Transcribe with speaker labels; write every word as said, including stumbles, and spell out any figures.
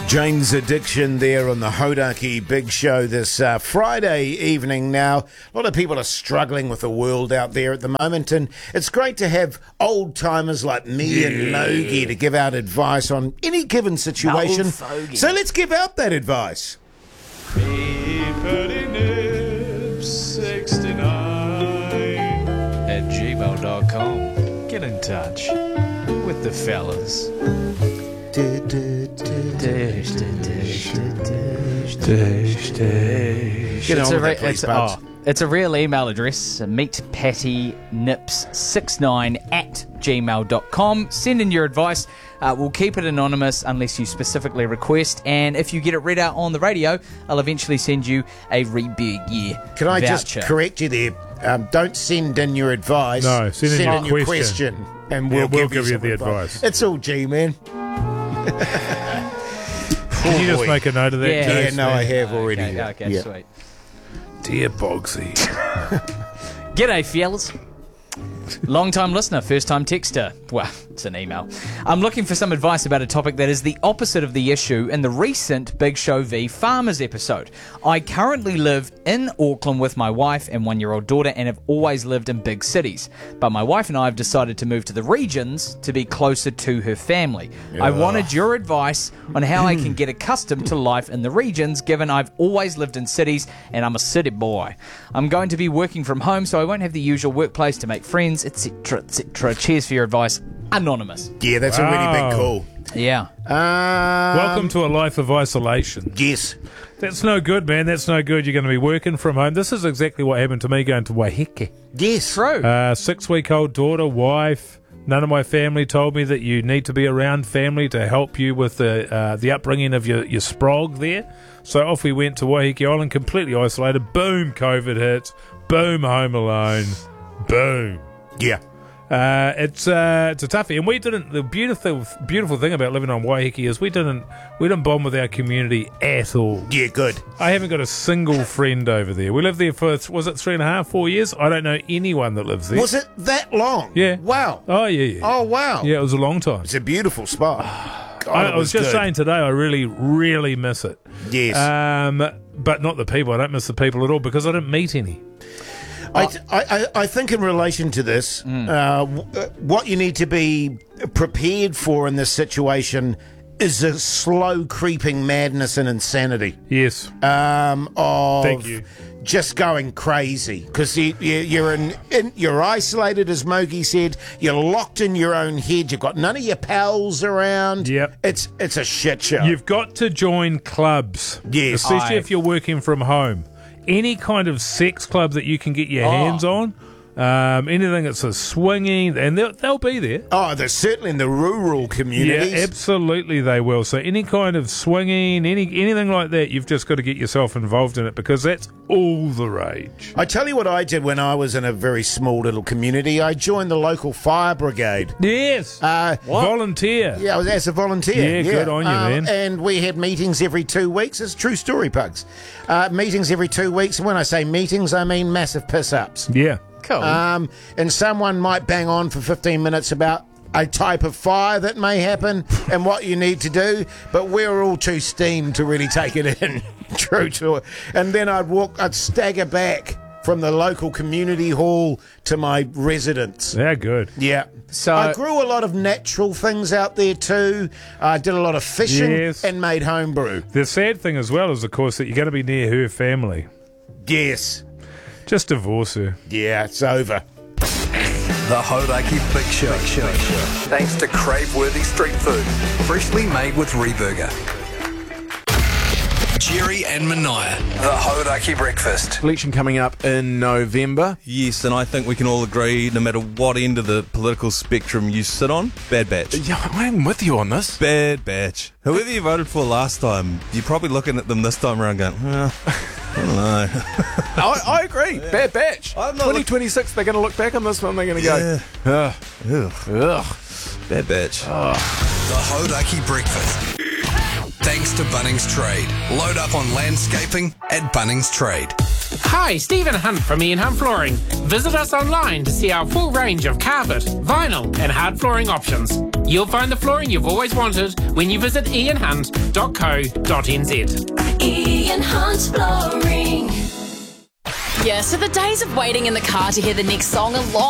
Speaker 1: Jane's Addiction there on the Hodaki Big Show this uh, Friday evening. Now, a lot of people are struggling with the world out there at the moment, and it's great to have old-timers like me yeah. and Logie to give out advice on any given situation. So let's give out that advice.
Speaker 2: sixty-nine at gmail dot com. Get in touch with the fellas. Dish, dish, dish, dish, dish.
Speaker 1: Get on
Speaker 2: It's
Speaker 1: with
Speaker 2: a, re-
Speaker 1: that, please,
Speaker 2: it's,
Speaker 1: Bugs.
Speaker 2: oh, it's a real email address, meetpattynips sixty-nine at gmail dot com. Send in your advice. Uh, we'll keep it anonymous unless you specifically request, and if you get it read out on the radio, I'll eventually send you a Reberg Year
Speaker 1: Can I
Speaker 2: voucher.
Speaker 1: just correct you there? Um, don't send in your advice.
Speaker 3: No, send in
Speaker 1: send
Speaker 3: your
Speaker 1: in your
Speaker 3: question.
Speaker 1: question, and we'll,
Speaker 3: Yeah, we'll
Speaker 1: give,
Speaker 3: give
Speaker 1: you,
Speaker 3: you
Speaker 1: some
Speaker 3: the
Speaker 1: advice.
Speaker 3: advice.
Speaker 1: It's all G, man.
Speaker 3: Can you just
Speaker 1: boy.
Speaker 3: make a note of that,
Speaker 2: Yeah.
Speaker 1: Yeah,
Speaker 3: Jason?
Speaker 1: no, I have already.
Speaker 2: Okay, okay,
Speaker 1: Yeah.
Speaker 2: sweet.
Speaker 3: Dear Bogsy.
Speaker 2: G'day, fellas. Long time listener, first time texter. Well, it's an email. I'm looking for some advice about a topic that is the opposite of the issue in the recent Big Show v Farmers episode. I currently live in Auckland with my wife and one-year-old daughter and have always lived in big cities. But my wife and I have decided to move to the regions to be closer to her family. I wanted your advice on how I can get accustomed to life in the regions, given I've always lived in cities and I'm a city boy. I'm going to be working from home, so I won't have the usual workplace to make friends, et cetera, et cetera. Cheers for your advice. Anonymous.
Speaker 1: Yeah, that's a really
Speaker 3: Wow.
Speaker 1: big call.
Speaker 2: Yeah.
Speaker 1: Um,
Speaker 3: Welcome to a life of isolation.
Speaker 1: Yes.
Speaker 3: That's no good, man. That's no good. You're going to be working from home. This is exactly what happened to me going to Waiheke.
Speaker 1: Yes.
Speaker 2: True.
Speaker 3: Uh, six-week-old daughter, wife. None of my family told me that you need to be around family to help you with the uh, the upbringing of your, your sprog there. So off we went to Waiheke Island, completely isolated. Boom, COVID hits. Boom, home alone. Boom.
Speaker 1: Yeah.
Speaker 3: Uh, it's uh, it's a toughie, and we didn't. The beautiful beautiful thing about living on Waiheke is we didn't we didn't bond with our community at all.
Speaker 1: Yeah, good.
Speaker 3: I haven't got a single friend over there. We lived there for was it three and a half, four years? I don't know anyone that lives there.
Speaker 1: Was it that long?
Speaker 3: Yeah.
Speaker 1: Wow.
Speaker 3: Oh yeah, yeah.
Speaker 1: Oh, wow.
Speaker 3: Yeah, it was a long time.
Speaker 1: It's a beautiful spot. God,
Speaker 3: I,
Speaker 1: it
Speaker 3: I was just
Speaker 1: good.
Speaker 3: saying today, I really, really miss it.
Speaker 1: Yes.
Speaker 3: Um, but not the people. I don't miss the people at all because I didn't meet any.
Speaker 1: I, I, I think in relation to this,
Speaker 3: Mm.
Speaker 1: uh, w- uh, what you need to be prepared for in this situation is a slow creeping madness and insanity
Speaker 3: Yes.
Speaker 1: um, of
Speaker 3: Thank you.
Speaker 1: just going crazy because you, you, you're in, in, you're isolated, as Mogi said. You're locked in your own head. You've got none of your pals around.
Speaker 3: Yep.
Speaker 1: It's it's a shit show.
Speaker 3: You've got to join clubs.
Speaker 1: Yes.
Speaker 3: Especially
Speaker 2: I-
Speaker 3: if you're working from home. Any kind of sex club that you can get your
Speaker 2: Oh.
Speaker 3: hands on, um, anything that's a swinging, and they'll, they'll be there.
Speaker 1: Oh, they're certainly in the rural communities.
Speaker 3: Yeah, absolutely they will. So any kind of swinging, any anything like that, you've just got to get yourself involved in it because that's all the rage.
Speaker 1: I tell you what I did when I was in a very small little community. I joined the local fire brigade.
Speaker 3: Yes.
Speaker 1: Uh,
Speaker 3: Volunteer.
Speaker 1: Yeah, I was as a volunteer.
Speaker 3: Yeah, good on you,
Speaker 1: Um,
Speaker 3: man.
Speaker 1: And we had meetings every two weeks. It's a true story, Pugs. Uh, meetings every two weeks. And when I say meetings, I mean massive piss-ups.
Speaker 3: Yeah.
Speaker 2: Cool.
Speaker 1: Um, and someone might bang on for fifteen minutes about a type of fire that may happen and what you need to do, but we're all too steamed to really take it in. True to it. And then I'd walk, I'd stagger back from the local community hall to my residence.
Speaker 3: They're good.
Speaker 1: Yeah.
Speaker 2: So-
Speaker 1: I grew a lot of natural things out there too. I did a lot of fishing
Speaker 3: Yes.
Speaker 1: and made homebrew.
Speaker 3: The sad thing as well is, of course, that you're going to be near her family.
Speaker 1: Yes.
Speaker 3: Just divorce her.
Speaker 1: Yeah, it's over.
Speaker 4: The Hodaki Big Show. Thanks to crave-worthy street food, freshly made with Reberger. Jerry and Mania. The Hodaki Breakfast.
Speaker 5: Election coming up in November.
Speaker 6: Yes, and I think we can all agree, no matter what end of the political spectrum you sit on, bad batch.
Speaker 5: Yeah, I'm with you on this.
Speaker 6: Bad batch. Whoever you voted for last time, you're probably looking at them this time around going, well, I don't know.
Speaker 5: I, I agree. Bad batch.
Speaker 6: I'm not
Speaker 5: twenty twenty-six, they're going to look back on this one, they're going to
Speaker 6: Yeah.
Speaker 5: go, ugh,
Speaker 6: Ugh,
Speaker 5: ugh.
Speaker 6: bad batch.
Speaker 4: The Hodaki Breakfast. Thanks to Bunnings Trade. Load up on landscaping at Bunnings Trade.
Speaker 7: Hi, Stephen Hunt from Ian Hunt Flooring. Visit us online to see our full range of carpet, vinyl and hard flooring options. You'll find the flooring you've always wanted when you visit ian hunt dot co dot n z.
Speaker 8: Ian Hunt Flooring. Yeah, so the days of waiting in the car to hear the next song are long.